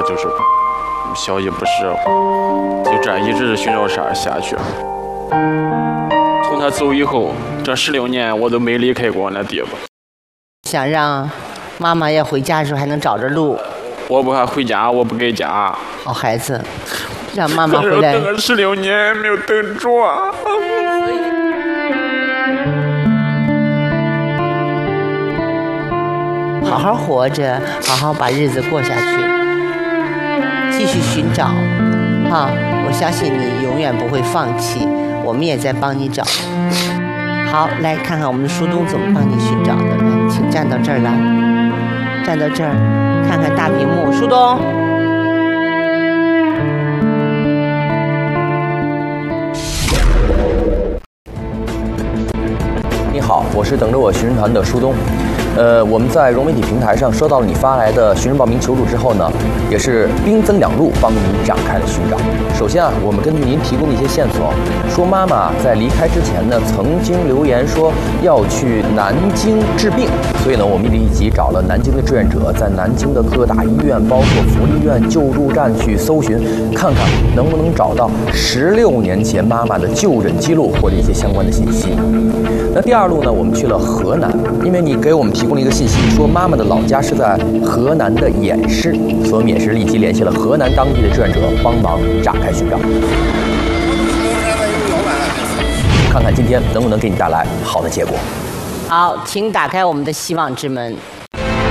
就是消息不实，就这样一直寻找下去。从他走以后，这16年我都没离开过那地方。 想让妈妈要回家的时候还能找着路。 我不敢回家，我不给家。 好孩子，让妈妈回来。 等了16年没有等着啊。 好好活着，好好把日子过下去，继续寻找，哈！我相信你永远不会放弃，我们也在帮你找。好，来看看我们的树洞怎么帮你寻找的。来，请站到这儿来，站到这儿，看看大屏幕，树洞。 你好，我是等着我寻人团的舒东。我们在融媒体平台上收到了你发来的寻人报名求助之后呢，也是兵分2路帮您展开了寻找。首先啊，我们根据您提供的一些线索，说妈妈在离开之前呢，曾经留言说要去南京治病，所以呢，我们立即找了南京的志愿者，在南京的各大医院，包括福利院、救助站去搜寻，看看能不能找到16年前妈妈的就诊记录或者一些相关的信息。那第2路呢，我们去了河南，因为你给我们提供了一个信息，说妈妈的老家是在河南的偃师，所以我们也是立即联系了河南当地的志愿者帮忙展开寻找，看看今天能不能给你带来好的结果。 好，请打开我们的希望之门。